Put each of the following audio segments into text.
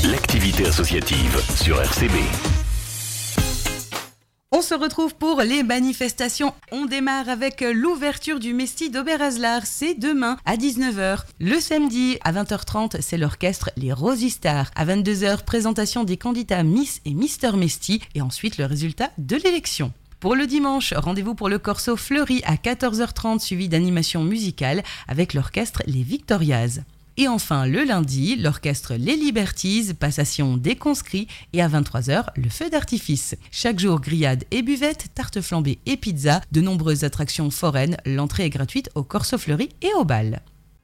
l'activité associative sur RCB. On se retrouve pour les manifestations. On démarre avec l'ouverture du Mesti d'Oberazlar. C'est demain à 19h. Le samedi à 20h30, c'est l'orchestre Les Rosistars. À 22h, présentation des candidats Miss et Mister Mesti. Et ensuite, le résultat de l'élection. Pour le dimanche, rendez-vous pour le Corso Fleuri à 14h30, suivi d'animation musicale avec l'orchestre Les Victorias. Et enfin, le lundi, l'orchestre Les Liberties, passation des conscrits et à 23h, le feu d'artifice. Chaque jour, grillades et buvettes, tartes flambées et pizzas, de nombreuses attractions foraines. L'entrée est gratuite au Corso Fleuri et au bal.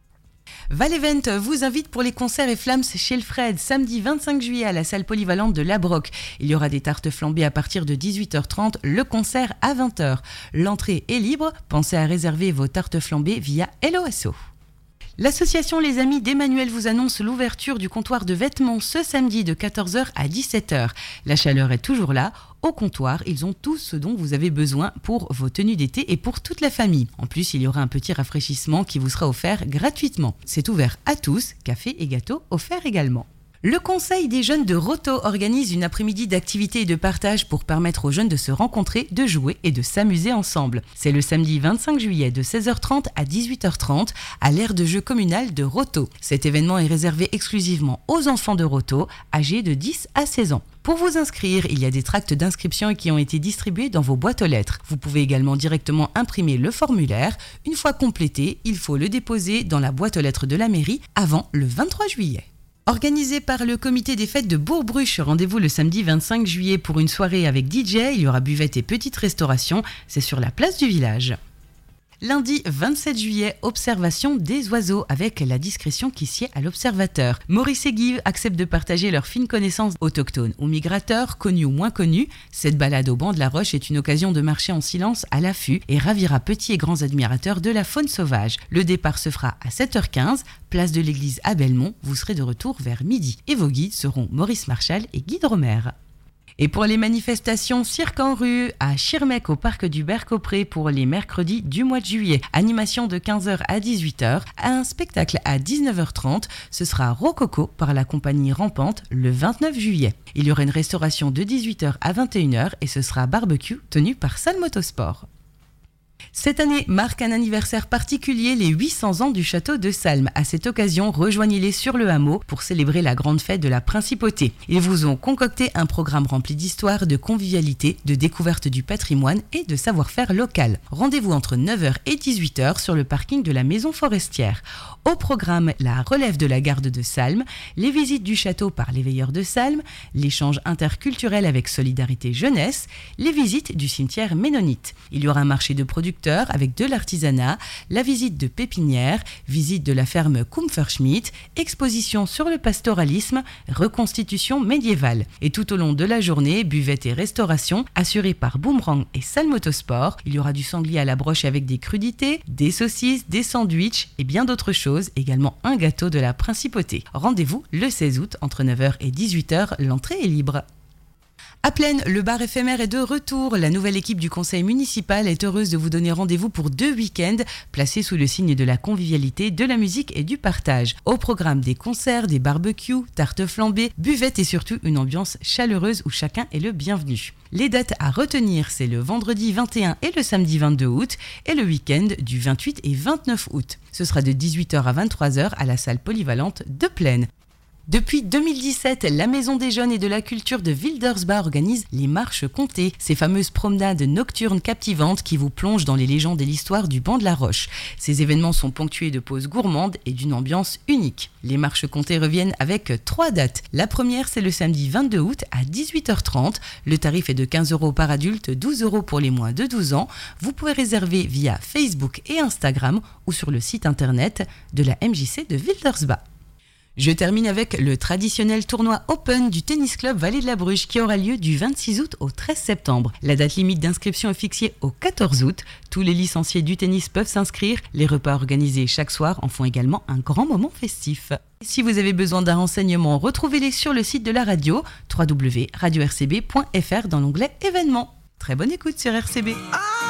Val Event vous invite pour les concerts et flams chez le Fred, samedi 25 juillet à la salle polyvalente de Labroc. Il y aura des tartes flambées à partir de 18h30, le concert à 20h. L'entrée est libre, pensez à réserver vos tartes flambées via LOSO. L'association Les Amis d'Emmanuel vous annonce l'ouverture du comptoir de vêtements ce samedi de 14h à 17h. La chaleur est toujours là. Au comptoir, ils ont tout ce dont vous avez besoin pour vos tenues d'été et pour toute la famille. En plus, il y aura un petit rafraîchissement qui vous sera offert gratuitement. C'est ouvert à tous, café et gâteaux offerts également. Le Conseil des jeunes de Roto organise une après-midi d'activités et de partage pour permettre aux jeunes de se rencontrer, de jouer et de s'amuser ensemble. C'est le samedi 25 juillet de 16h30 à 18h30 à l'aire de jeu communal de Roto. Cet événement est réservé exclusivement aux enfants de Roto, âgés de 10 à 16 ans. Pour vous inscrire, il y a des tracts d'inscription qui ont été distribués dans vos boîtes aux lettres. Vous pouvez également directement imprimer le formulaire. Une fois complété, il faut le déposer dans la boîte aux lettres de la mairie avant le 23 juillet. Organisé par le comité des fêtes de Bourg-Bruche, rendez-vous le samedi 25 juillet pour une soirée avec DJ, il y aura buvette et petite restauration, c'est sur la place du village. Lundi 27 juillet, observation des oiseaux avec la discrétion qui sied à l'observateur. Maurice et Guy acceptent de partager leurs fines connaissances autochtones ou migrateurs, connus ou moins connus. Cette balade au banc de la Roche est une occasion de marcher en silence à l'affût et ravira petits et grands admirateurs de la faune sauvage. Le départ se fera à 7h15, place de l'église à Belmont. Vous serez de retour vers midi. Et vos guides seront Maurice Marchal et Guy Dromer. Et pour les manifestations, cirque en rue à Schirmeck au parc du Bercaupré pour les mercredis du mois de juillet. Animation de 15h à 18h. Un spectacle à 19h30. Ce sera Rococo par la compagnie Rampante le 29 juillet. Il y aura une restauration de 18h à 21h et ce sera barbecue tenu par San Motosport. Cette année marque un anniversaire particulier, les 800 ans du château de Salm. À cette occasion, rejoignez-les sur le hameau pour célébrer la grande fête de la Principauté. Ils vous ont concocté un programme rempli d'histoire, de convivialité, de découverte du patrimoine et de savoir-faire local. Rendez-vous entre 9h et 18h sur le parking de la Maison Forestière. Au programme, la relève de la garde de Salm, les visites du château par les veilleurs de Salm, l'échange interculturel avec Solidarité Jeunesse, les visites du cimetière ménonite. Il y aura un marché de producteurs avec de l'artisanat, la visite de pépinières, visite de la ferme Kumferschmidt, exposition sur le pastoralisme, reconstitution médiévale. Et tout au long de la journée, buvette et restauration assurée par Boomerang et San Motosport. Il y aura du sanglier à la broche avec des crudités, des saucisses, des sandwichs et bien d'autres choses. Également un gâteau de la Principauté. Rendez-vous le 16 août entre 9h et 18h. L'entrée est libre. À Plaine, le bar éphémère est de retour. La nouvelle équipe du conseil municipal est heureuse de vous donner rendez-vous pour 2 week-ends placés sous le signe de la convivialité, de la musique et du partage. Au programme des concerts, des barbecues, tartes flambées, buvettes et surtout une ambiance chaleureuse où chacun est le bienvenu. Les dates à retenir, c'est le vendredi 21 et le samedi 22 août et le week-end du 28 et 29 août. Ce sera de 18h à 23h à la salle polyvalente de Plaine. Depuis 2017, la Maison des Jeunes et de la Culture de Wildersbach organise les Marches Comtées, ces fameuses promenades nocturnes captivantes qui vous plongent dans les légendes et l'histoire du banc de la Roche. Ces événements sont ponctués de pauses gourmandes et d'une ambiance unique. Les Marches Comtées reviennent avec 3 dates. La première, c'est le samedi 22 août à 18h30. Le tarif est de 15 € par adulte, 12 € pour les moins de 12 ans. Vous pouvez réserver via Facebook et Instagram ou sur le site internet de la MJC de Wildersbach. Je termine avec le traditionnel tournoi Open du Tennis Club Vallée de la Bruche qui aura lieu du 26 août au 13 septembre. La date limite d'inscription est fixée au 14 août. Tous les licenciés du tennis peuvent s'inscrire. Les repas organisés chaque soir en font également un grand moment festif. Si vous avez besoin d'un renseignement, retrouvez-les sur le site de la radio www.radio-rcb.fr dans l'onglet événements. Très bonne écoute sur RCB.